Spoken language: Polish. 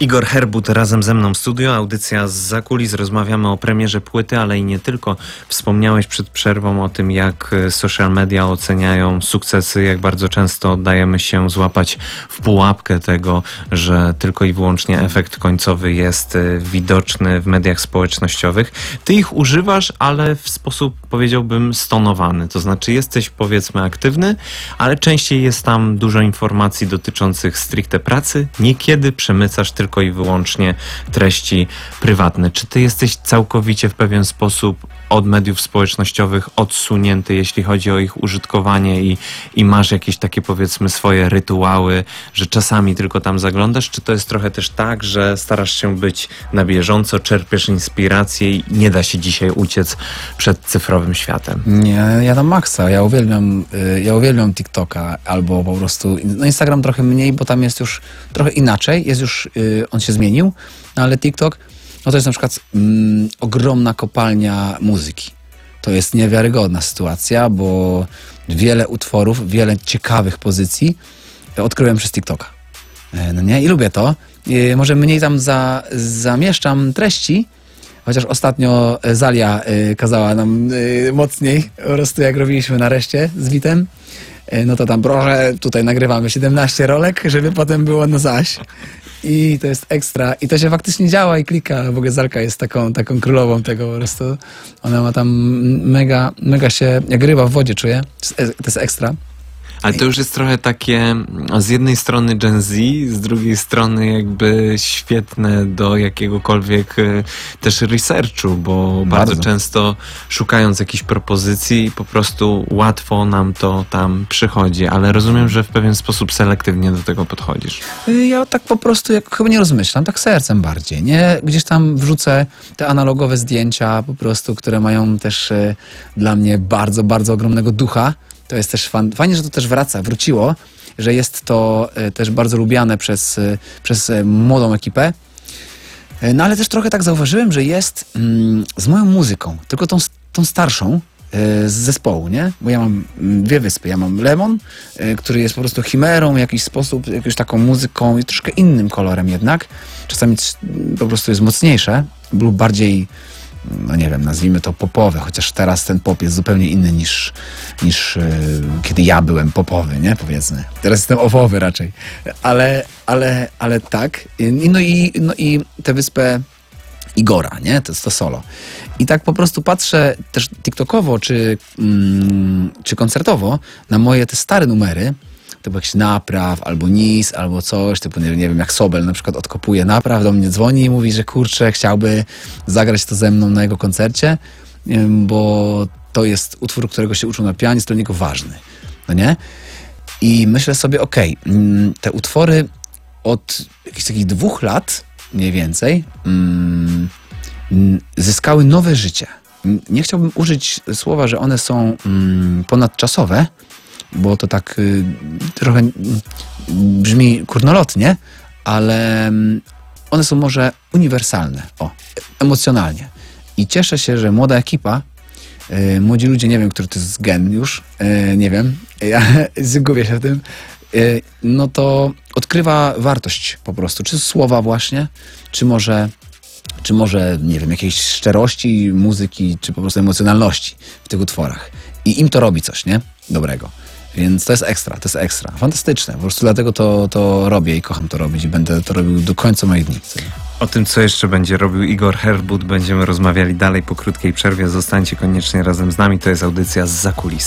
Igor Herbut razem ze mną w studio, audycja zza kulis. Rozmawiamy o premierze płyty, ale i nie tylko. Wspomniałeś przed przerwą o tym, jak social media oceniają sukcesy, jak bardzo często dajemy się złapać w pułapkę tego, że tylko i wyłącznie efekt końcowy jest widoczny w mediach społecznościowych. Ty ich używasz, ale w sposób, powiedziałbym, stonowany. To znaczy jesteś, powiedzmy, aktywny, ale częściej jest tam dużo informacji dotyczących stricte pracy. Niekiedy przemycasz tylko i wyłącznie treści prywatne. Czy ty jesteś całkowicie w pewien sposób od mediów społecznościowych odsunięty, jeśli chodzi o ich użytkowanie i masz jakieś takie, powiedzmy, swoje rytuały, że czasami tylko tam zaglądasz? Czy to jest trochę też tak, że starasz się być na bieżąco, czerpiesz inspirację i nie da się dzisiaj uciec przed cyfrowym światem? Nie, ja tam maksa. Ja uwielbiam TikToka albo po prostu... No Instagram trochę mniej, bo tam jest już trochę inaczej. Jest już... on się zmienił, no ale TikTok, no to jest na przykład ogromna kopalnia muzyki. To jest niewiarygodna sytuacja, bo wiele utworów, wiele ciekawych pozycji odkryłem przez TikToka. No nie? I lubię to. Może mniej tam zamieszczam treści, chociaż ostatnio Zalia kazała nam mocniej, po prostu jak robiliśmy nareszcie z Witem, no to tam proszę, tutaj nagrywamy 17 rolek, żeby potem było na zaś. I to jest ekstra. I to się faktycznie działa i klika. W ogóle Zalka jest taką królową tego po prostu. Ona ma tam mega się, jak ryba w wodzie czuje. To jest ekstra. Ale to już jest trochę takie, z jednej strony Gen Z, z drugiej strony jakby świetne do jakiegokolwiek też researchu, bo bardzo często szukając jakichś propozycji po prostu łatwo nam to tam przychodzi, ale rozumiem, że w pewien sposób selektywnie do tego podchodzisz. Ja tak po prostu chyba nie rozmyślam, tak sercem bardziej, nie? Gdzieś tam wrzucę te analogowe zdjęcia po prostu, które mają też dla mnie bardzo, bardzo ogromnego ducha. To jest też fajnie, że to też wróciło, że jest to też bardzo lubiane przez młodą ekipę. No ale też trochę tak zauważyłem, że jest z moją muzyką, tylko tą starszą z zespołu, nie? Bo ja mam dwie wyspy. Ja mam Lemon, który jest po prostu chimerą w jakiś sposób, jakąś taką muzyką i troszkę innym kolorem jednak. Czasami po prostu jest mocniejsze lub bardziej, no nie wiem, nazwijmy to popowe, chociaż teraz ten pop jest zupełnie inny niż kiedy ja byłem popowy, nie? Powiedzmy. Teraz jestem owowy raczej. Ale tak. No i tę wyspę Igora, nie? To jest to solo. I tak po prostu patrzę też tiktokowo czy koncertowo na moje te stare numery, typu jakiś Napraw, albo Nis, albo coś, typu nie wiem, jak Sobel na przykład odkopuje Napraw, do mnie dzwoni i mówi, że kurczę, chciałby zagrać to ze mną na jego koncercie, bo to jest utwór, którego się uczył na pianie, jest dla niego ważny, no nie? I myślę sobie, okej, te utwory od jakichś takich 2 lat, mniej więcej, zyskały nowe życie. Nie chciałbym użyć słowa, że one są ponadczasowe, bo to tak trochę brzmi kurnolotnie, ale one są może uniwersalne, emocjonalnie. I cieszę się, że młoda ekipa, młodzi ludzie, nie wiem, który to jest gen już, nie wiem, ja zgubię się w tym, no to odkrywa wartość po prostu, czy słowa właśnie, czy może, nie wiem, jakiejś szczerości muzyki, czy po prostu emocjonalności w tych utworach. I im to robi coś, nie? Dobrego. Więc to jest ekstra. Fantastyczne. Po prostu dlatego to robię i kocham to robić i będę to robił do końca moich dni. O tym, co jeszcze będzie robił Igor Herbut, będziemy rozmawiali dalej po krótkiej przerwie. Zostańcie koniecznie razem z nami. To jest audycja zza kulis.